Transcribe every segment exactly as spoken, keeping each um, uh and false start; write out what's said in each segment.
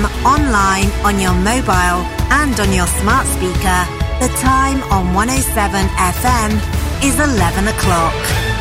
online, on your mobile and on your smart speaker. The time on one oh seven F M is eleven o'clock.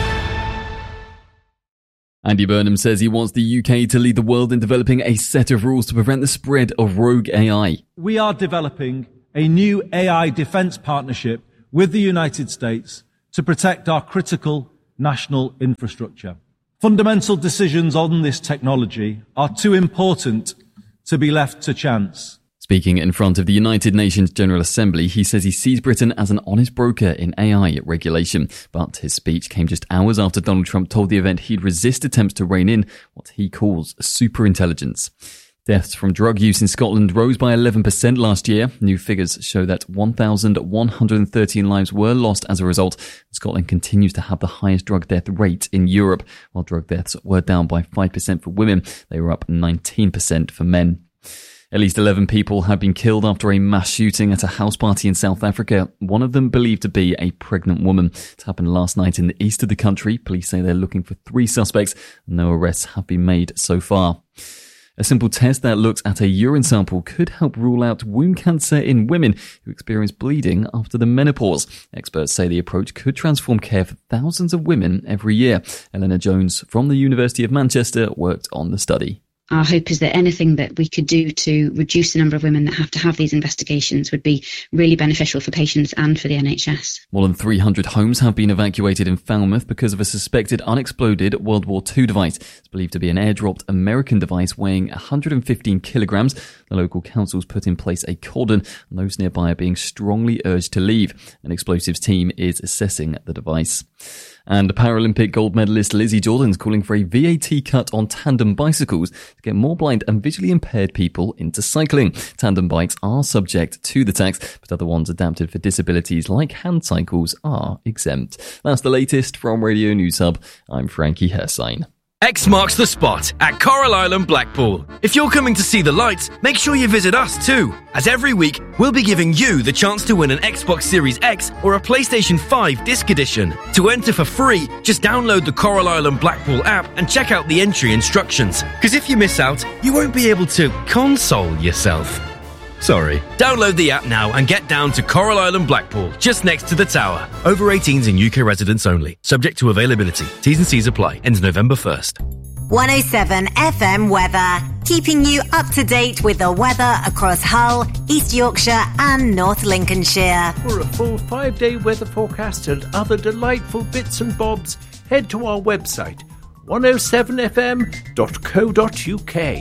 Andy Burnham says he wants the U K to lead the world in developing a set of rules to prevent the spread of rogue A I. We are developing a new A I defence partnership with the United States to protect our critical national infrastructure. Fundamental decisions on this technology are too important to be left to chance. Speaking in front of the United Nations General Assembly, he says he sees Britain as an honest broker in A I regulation. But his speech came just hours after Donald Trump told the event he'd resist attempts to rein in what he calls superintelligence. Deaths from drug use in Scotland rose by eleven percent last year. New figures show that one thousand one hundred thirteen lives were lost as a result. Scotland continues to have the highest drug death rate in Europe. While drug deaths were down by five percent for women, they were up nineteen percent for men. At least eleven people have been killed after a mass shooting at a house party in South Africa, one of them believed to be a pregnant woman. It happened last night in the east of the country. Police say they're looking for three suspects. No arrests have been made so far. A simple test that looks at a urine sample could help rule out womb cancer in women who experience bleeding after the menopause. Experts say the approach could transform care for thousands of women every year. Eleanor Jones from the University of Manchester worked on the study. Our hope is that anything that we could do to reduce the number of women that have to have these investigations would be really beneficial for patients and for the N H S. More than three hundred homes have been evacuated in Falmouth because of a suspected unexploded World War Two device. It's believed to be an airdropped American device weighing one hundred fifteen kilograms. The local council's put in place a cordon, and those nearby are being strongly urged to leave. An explosives team is assessing the device. And Paralympic gold medalist Lizzie Jordan's calling for a V A T cut on tandem bicycles to get more blind and visually impaired people into cycling. Tandem bikes are subject to the tax, but other ones adapted for disabilities like hand cycles are exempt. That's the latest from Radio News Hub. I'm Frankie Hersign. X marks the spot at Coral Island Blackpool. If you're coming to see the lights, make sure you visit us too, as every week we'll be giving you the chance to win an Xbox Series X or a PlayStation five disc edition. To enter for free, just download the Coral Island Blackpool app and check out the entry instructions. Because if you miss out, you won't be able to console yourself. Sorry. Download the app now and get down to Coral Island Blackpool, just next to the tower. Over eighteens in U K residents only. Subject to availability. T's and C's apply. Ends November first. one oh seven F M weather, keeping you up to date with the weather across Hull, East Yorkshire and North Lincolnshire. For a full five-day weather forecast and other delightful bits and bobs, head to our website, one oh seven f m dot co dot u k.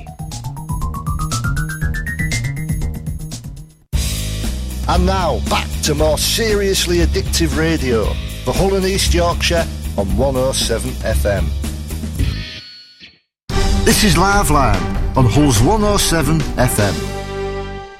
And now, back to more seriously addictive radio for Hull and East Yorkshire on one oh seven F M. This is Live Line on Hull's one oh seven F M.